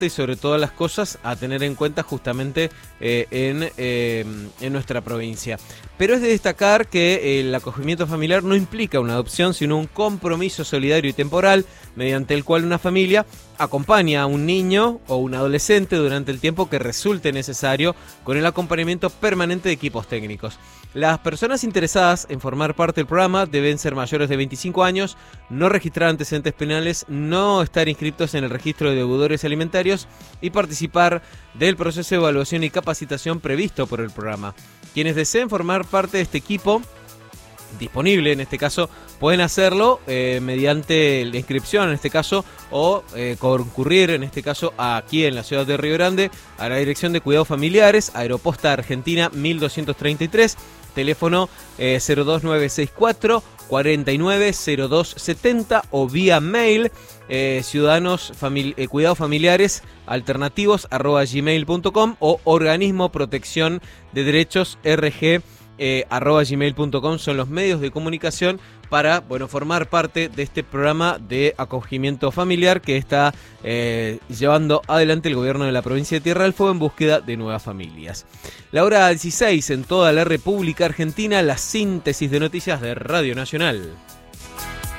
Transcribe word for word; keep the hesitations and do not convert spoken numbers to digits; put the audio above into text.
y sobre todas las cosas a tener en cuenta justamente eh, en, eh, en nuestra provincia. Pero es de destacar que el acogimiento familiar no implica una adopción, sino un compromiso solidario y temporal, mediante el cual una familia acompaña a un niño o un adolescente durante el tiempo que resulte necesario, con el acompañamiento permanente de equipos técnicos. Las personas interesadas en formar parte del programa deben ser mayores de veinticinco años, no registrar antecedentes penales, no estar inscritos en el registro de deudores alimentarios y participar del proceso de evaluación y capacitación previsto por el programa. Quienes deseen formar parte de este equipo disponible, en este caso, pueden hacerlo eh, mediante la inscripción, en este caso, o eh, concurrir, en este caso, aquí en la ciudad de Río Grande, a la Dirección de Cuidados Familiares, Aeroposta Argentina mil doscientos treinta y tres, teléfono eh, cero dos nueve seis cuatro, cuatro nueve cero dos setenta o vía mail eh, ciudadanos famili- eh, cuidados familiares alternativos arroba gmail punto com o organismo protección de derechos rg eh, arroba gmail punto com son los medios de comunicación para, bueno, formar parte de este programa de acogimiento familiar que está eh, llevando adelante el gobierno de la provincia de Tierra del Fuego en búsqueda de nuevas familias. La hora dieciséis en toda la República Argentina, la síntesis de noticias de Radio Nacional.